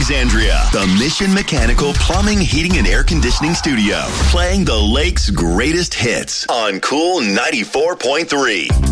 Alexandria, the Mission Mechanical Plumbing, Heating, and Air Conditioning Studio, playing the lake's greatest hits on Cool 94.3.